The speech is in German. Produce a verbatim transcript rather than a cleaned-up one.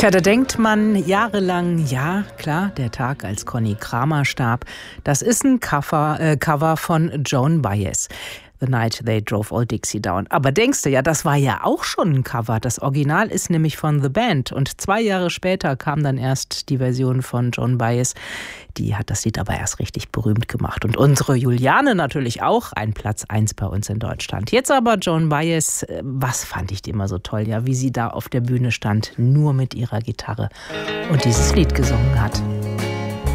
Tja, da denkt man jahrelang, ja, klar, der Tag, als Conny Kramer starb, das ist ein Cover, äh, Cover von Joan Baez. The Night They Drove Old Dixie Down. Aber denkst du, ja, das war ja auch schon ein Cover. Das Original ist nämlich von The Band. Und zwei Jahre später kam dann erst die Version von Joan Baez. Die hat das Lied aber erst richtig berühmt gemacht. Und unsere Juliane natürlich auch. Ein Platz eins bei uns in Deutschland. Jetzt aber Joan Baez. Was fand ich immer so toll, ja, wie sie da auf der Bühne stand, nur mit ihrer Gitarre und dieses Lied gesungen hat.